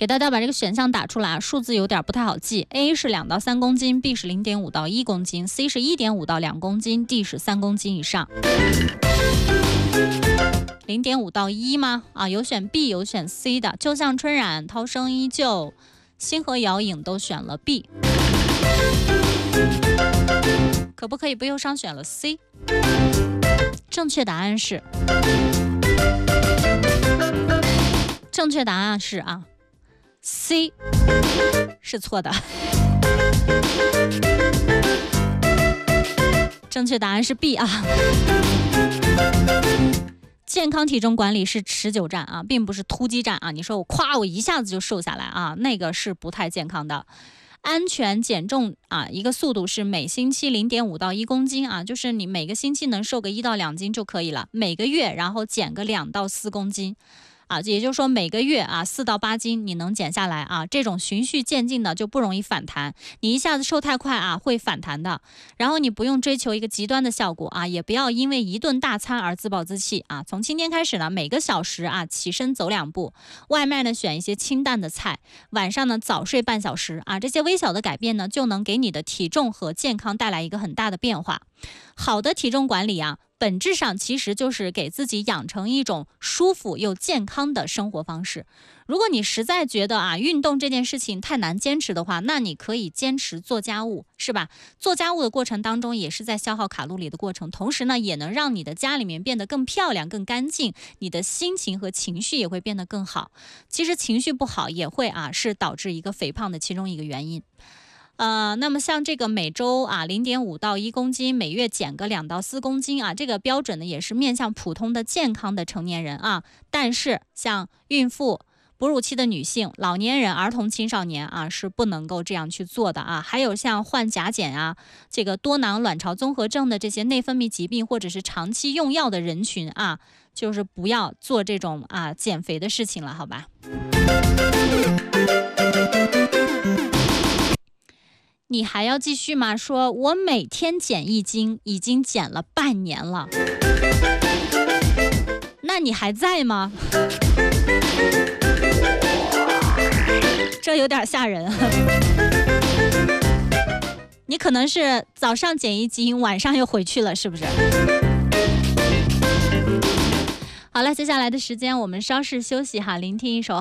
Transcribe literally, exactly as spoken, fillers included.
给大家把这个选项打出来，数字有点不太好记。A 是两到三公斤 ，B 是零点五到一公斤 ，C 是一点五到两公斤 ，D 是三公斤以上。零点五到一吗？啊，有选 B 有选 C 的，就像春染、涛声依旧、星河摇影都选了 B， 可不可以不忧伤选了 C？ 正确答案是，正确答案是啊 ，C 是错的。正确答案是 B 啊。健康体重管理是持久战啊，并不是突击战啊。你说我夸我一下子就瘦下来啊，那个是不太健康的。安全减重啊，一个速度是每星期零点五到一公斤啊，就是你每个星期能瘦个一到两斤就可以了，每个月然后减个两到四公斤。啊，也就是说每个月啊四到八斤你能减下来啊，这种循序渐进的就不容易反弹。你一下子瘦太快啊会反弹的。然后你不用追求一个极端的效果啊，也不要因为一顿大餐而自暴自弃啊。从今天开始呢，每个小时啊起身走两步，外卖呢选一些清淡的菜，晚上呢早睡半小时啊，这些微小的改变呢就能给你的体重和健康带来一个很大的变化。好的体重管理啊，本质上其实就是给自己养成一种舒服又健康的生活方式。如果你实在觉得啊运动这件事情太难坚持的话，那你可以坚持做家务，是吧？做家务的过程当中也是在消耗卡路里的过程，同时呢也能让你的家里面变得更漂亮更干净，你的心情和情绪也会变得更好。其实情绪不好也会啊是导致一个肥胖的其中一个原因。呃，那么像这个每周啊零点五到一公斤，每月减个两到四公斤啊，这个标准呢也是面向普通的健康的成年人啊。但是像孕妇、哺乳期的女性、老年人、儿童、青少年啊是不能够这样去做的啊。还有像患甲减啊、这个多囊卵巢综合症的这些内分泌疾病或者是长期用药的人群啊，就是不要做这种啊减肥的事情了，好吧？你还要继续吗？说我每天减一斤，已经减了半年了。那你还在吗？这有点吓人。你可能是早上减一斤，晚上又回去了，是不是？好了，接下来的时间我们稍事休息哈，聆听一首